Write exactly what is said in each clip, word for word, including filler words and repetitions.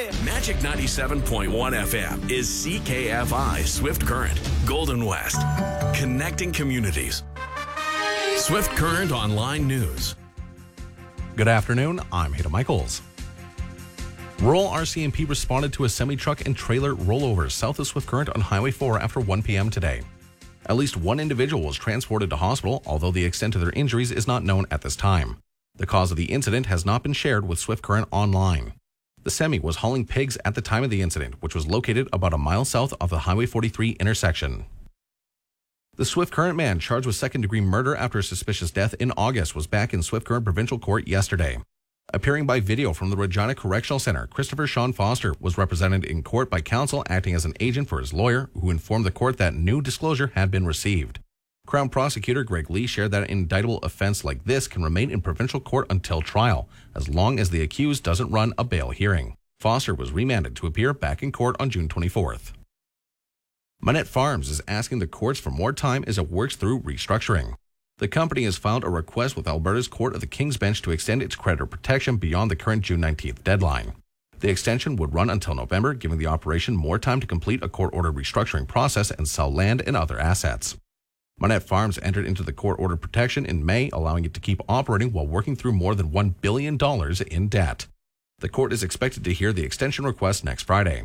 Magic ninety-seven point one F M is C K F I Swift Current, Golden West, connecting communities. Swift Current Online News. Good afternoon, I'm Hayden Michaels. Rural R C M P responded to a semi-truck and trailer rollover south of Swift Current on Highway four after one p.m. today. At least one individual was transported to hospital, although the extent of their injuries is not known at this time. The cause of the incident has not been shared with Swift Current Online. The semi was hauling pigs at the time of the incident, which was located about a mile south of the Highway forty-three intersection. The Swift Current man charged with second-degree murder after a suspicious death in August was back in Swift Current Provincial Court yesterday. Appearing by video from the Regina Correctional Center, Christopher Sean Foster was represented in court by counsel acting as an agent for his lawyer, who informed the court that new disclosure had been received. Crown Prosecutor Greg Lee shared that an indictable offense like this can remain in provincial court until trial, as long as the accused doesn't run a bail hearing. Foster was remanded to appear back in court on June twenty-fourth. Manette Farms is asking the courts for more time as it works through restructuring. The company has filed a request with Alberta's Court of the King's Bench to extend its creditor protection beyond the current June nineteenth deadline. The extension would run until November, giving the operation more time to complete a court-ordered restructuring process and sell land and other assets. Manette Farms entered into the court-ordered protection in May, allowing it to keep operating while working through more than one billion dollars in debt. The court is expected to hear the extension request next Friday.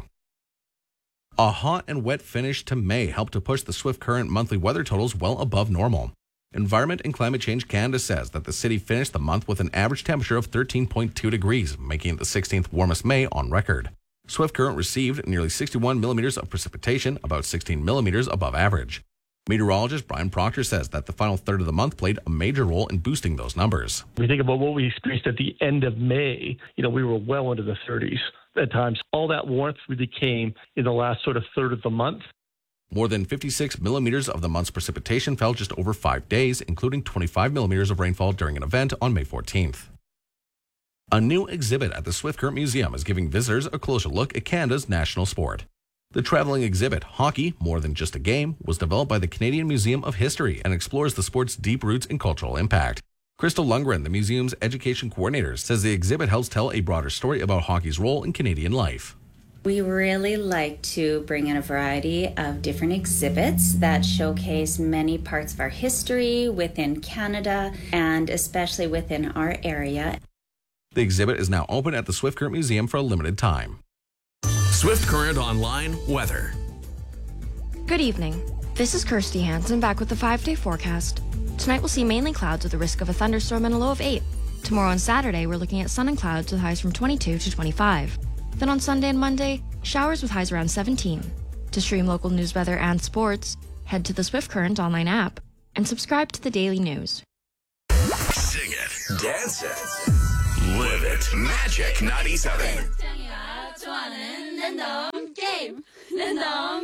A hot and wet finish to May helped to push the Swift Current monthly weather totals well above normal. Environment and Climate Change Canada says that the city finished the month with an average temperature of thirteen point two degrees, making it the sixteenth warmest May on record. Swift Current received nearly sixty-one millimeters of precipitation, about sixteen millimeters above average. Meteorologist Brian Proctor says that the final third of the month played a major role in boosting those numbers. If we think about what we experienced at the end of May, you know, we were well into the thirties at times. All that warmth really came in the last sort of third of the month. More than fifty-six millimeters of the month's precipitation fell just over five days, including twenty-five millimeters of rainfall during an event on May fourteenth. A new exhibit at the Swift Current Museum is giving visitors a closer look at Canada's national sport. The traveling exhibit, Hockey, More Than Just a Game, was developed by the Canadian Museum of History and explores the sport's deep roots and cultural impact. Crystal Lundgren, the museum's education coordinator, says the exhibit helps tell a broader story about hockey's role in Canadian life. We really like to bring in a variety of different exhibits that showcase many parts of our history within Canada and especially within our area. The exhibit is now open at the Swift Current Museum for a limited time. Swift Current Online Weather. Good evening. This is Kirsty Hansen back with the five-day forecast. Tonight we'll see mainly clouds with a risk of a thunderstorm and a low of eight. Tomorrow and Saturday we're looking at sun and clouds with highs from twenty-two to twenty-five. Then on Sunday and Monday, showers with highs around seventeen. To stream local news, weather, and sports, head to the Swift Current online app and subscribe to the daily news. Sing it, dance it, live it. Magic ninety-seven.